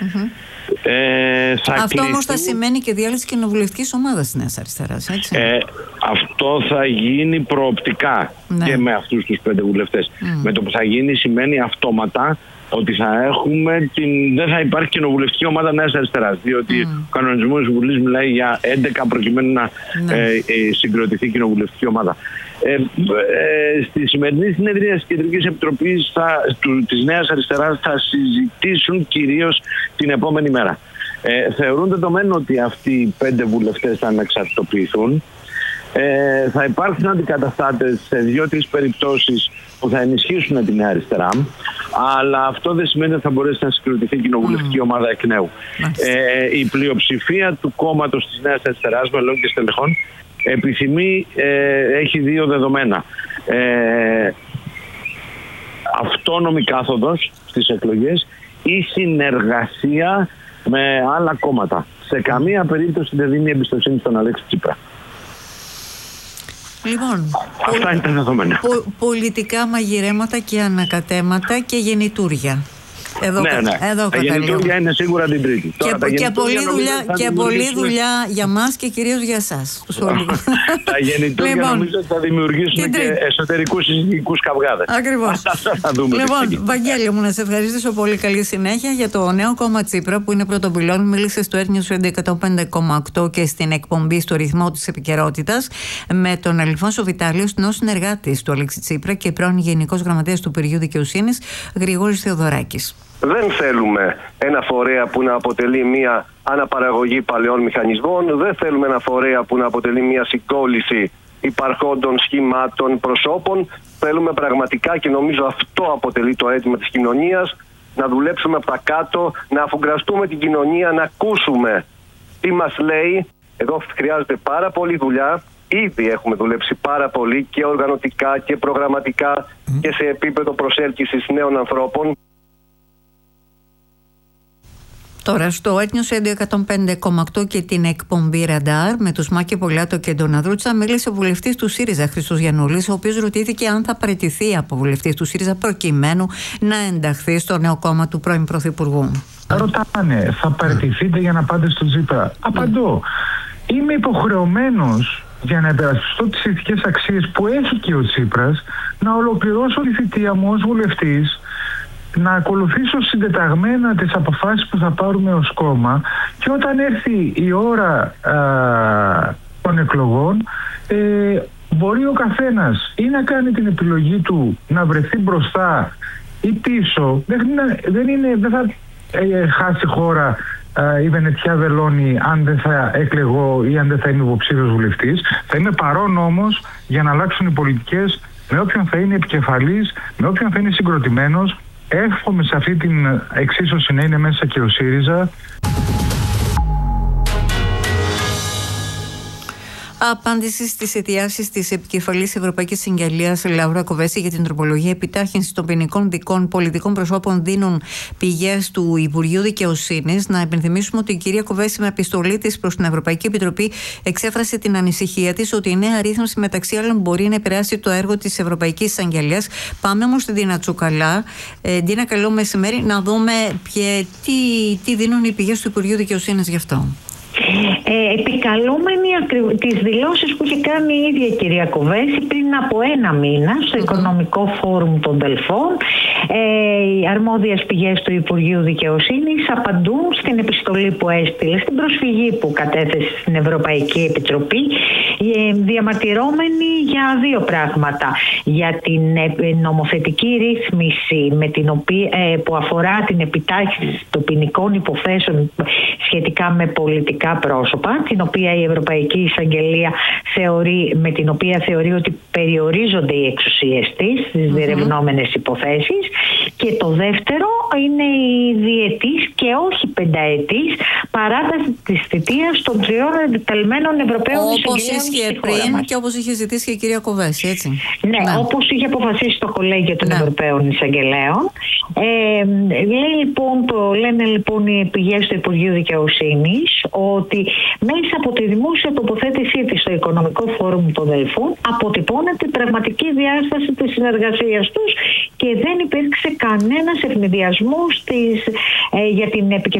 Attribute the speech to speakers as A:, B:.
A: Αυτό όμως θα σημαίνει και διάλυση κοινοβουλευτικής ομάδας της Νέας Αριστεράς, έτσι?
B: Αυτό θα γίνει προοπτικά και με αυτούς τους 5 βουλευτές. Με το που θα γίνει σημαίνει αυτόματα ότι δεν θα υπάρχει κοινοβουλευτική ομάδα Νέας Αριστεράς, διότι ο κανονισμός της Βουλής μιλάει για 11 προκειμένου να συγκροτηθεί κοινοβουλευτική ομάδα. Στη σημερινή συνεδρία της Κεντρικής Επιτροπής της Νέας Αριστεράς θα συζητήσουν κυρίως την επόμενη μέρα. Θεωρούν δεδομένο ότι αυτοί οι 5 βουλευτές θα ανεξαρτητοποιηθούν. Θα υπάρξουν αντικαταστάτες σε 2-3 περιπτώσεις που θα ενισχύσουν την Νέα Αριστερά, αλλά αυτό δεν σημαίνει ότι θα μπορέσει να συγκροτηθεί κοινοβουλευτική ομάδα εκ νέου. Η πλειοψηφία του κόμματος της Νέας Αριστεράς, μελών και στελεχών, επιθυμεί, έχει 2 δεδομένα. Αυτόνομη κάθοδος στις εκλογές ή συνεργασία με άλλα κόμματα. Σε καμία περίπτωση δεν δίνει εμπιστοσύνη στον Αλέξη Τσίπρα.
A: Λοιπόν,
B: αυτά είναι τα δεδομένα.
A: Πολιτικά μαγειρέματα και ανακατέματα και γεννητούρια. Εδώ
B: τα γεννητούρια είναι σίγουρα την Τρίτη.
A: Και πολλή δουλειά για μας και κυρίως για εσάς.
B: Τα γεννητούρια νομίζω ότι θα δημιουργήσουν και εσωτερικούς συζυγικούς καυγάδες.
A: Ακριβώς. Λοιπόν, Βαγγέλη μου, να σε ευχαριστήσω πολύ. Καλή συνέχεια. Για το νέο κόμμα Τσίπρα που είναι πρωτοπυλών, μίλησε στο News 105,8 και στην εκπομπή στο ρυθμό της επικαιρότητας με τον Αλφόνσο Βιτάλιο, νέο συνεργάτη του Αλέξη Τσίπρα και πρώην Γενικός Γραμματέας του Υπουργείου Δικαιοσύνης Γρηγόρης Θεοδωράκης.
C: Δεν θέλουμε ένα φορέα που να αποτελεί μια αναπαραγωγή παλαιών μηχανισμών. Δεν θέλουμε ένα φορέα που να αποτελεί μια συγκόλληση υπαρχόντων σχημάτων, προσώπων. Θέλουμε πραγματικά, και νομίζω αυτό αποτελεί το αίτημα της κοινωνίας, να δουλέψουμε από τα κάτω, να αφουγκραστούμε την κοινωνία, να ακούσουμε τι μας λέει. Εδώ χρειάζεται πάρα πολλή δουλειά. Ήδη έχουμε δουλέψει πάρα πολύ και οργανωτικά και προγραμματικά και σε επίπεδο προσέλκυσης νέων ανθρώπων.
A: Τώρα στο News 105,8 και την εκπομπή Ραντάρ με τους Μάκη Πολιάτο και Ντοναδρούτσα μίλησε ο βουλευτής του ΣΥΡΙΖΑ Χρήστος Γιαννούλης, ο οποίος ρωτήθηκε αν θα παραιτηθεί από βουλευτής του ΣΥΡΙΖΑ προκειμένου να ενταχθεί στο νέο κόμμα του πρώην Πρωθυπουργού.
D: Ρωτάνε, θα παραιτηθείτε για να πάτε στο Τσίπρα? Απαντώ, είμαι υποχρεωμένος για να υπερασπιστώ τις ηθικές αξίες που έχει και ο Τσίπρας να ολοκληρώσω τη θητεία μου ως βουλευτής, να ακολουθήσω συντεταγμένα τις αποφάσεις που θα πάρουμε ως κόμμα, και όταν έρθει η ώρα των εκλογών μπορεί ο καθένας ή να κάνει την επιλογή του να βρεθεί μπροστά ή πίσω. Δεν θα χάσει χώρα η Βενετιά Βελώνη αν δεν θα εκλεγώ ή αν δεν θα είμαι υποψήφιος βουλευτής. Θα είμαι παρόν όμως για να αλλάξουν οι πολιτικές, με όποιον θα είναι επικεφαλής, με όποιον θα είναι συγκροτημένος. Εύχομαι σε αυτή την εξίσωση να είναι μέσα και ο ΣΥΡΙΖΑ.
A: Απάντηση στις αιτιάσεις της επικεφαλής Ευρωπαϊκής Συγγελίας Λαούρα Κοβέση για την τροπολογία επιτάχυνση των ποινικών δικών πολιτικών προσώπων δίνουν πηγές του Υπουργείου Δικαιοσύνης. Να υπενθυμίσουμε ότι η κυρία Κοβέση με επιστολή της προς την Ευρωπαϊκή Επιτροπή εξέφρασε την ανησυχία της ότι η νέα ρύθμιση μεταξύ άλλων μπορεί να επηρεάσει το έργο της Ευρωπαϊκής Εισαγγελίας. Πάμε όμως στη Ντίνα Τσουκαλά. Ντίνα, καλό μεσημέρι. Να δούμε τι δίνουν οι πηγές του Υπουργείου Δικαιοσύνης γι' αυτό.
E: Επικαλούμενοι τις δηλώσεις που είχε κάνει η ίδια η κυρία Κοβέση πριν από 1 μήνα στο Οικονομικό Φόρουμ των Δελφών. Οι αρμόδιες πηγές του Υπουργείου Δικαιοσύνης απαντούν στην επιστολή που έστειλε, στην προσφυγή που κατέθεσε στην Ευρωπαϊκή Επιτροπή, διαμαρτυρώμενοι για 2 πράγματα. Για την νομοθετική ρύθμιση που αφορά την επιτάχυνση των ποινικών υποθέσεων σχετικά με πολιτικά πρόσωπα, την οποία η Ευρωπαϊκή Εισαγγελία με την οποία θεωρεί ότι περιορίζονται οι εξουσίες της στις διερευνόμενες υποθέσεις. Και το δεύτερο είναι η διετής και όχι 5ετής παράταση της θητείας των 3 εντεταλμένων Ευρωπαίων εισαγγελέων.
A: Όπως ίσχυε πριν και όπως είχε ζητήσει και η κυρία Κοβέση, έτσι.
E: Ναι, όπως είχε αποφασίσει το Κολέγιο των Ευρωπαίων Εισαγγελέων. Λένε λοιπόν οι πηγές του Υπουργείου Δικαιοσύνης ότι μέσα από τη δημόσια τοποθέτησή της στο Οικονομικό Φόρουμ των Δελφών αποτυπώνεται πραγματική διάσταση της συνεργασίας τους και δεν υπήρξε κανένας ευνηδιασμός για την επικεφαλής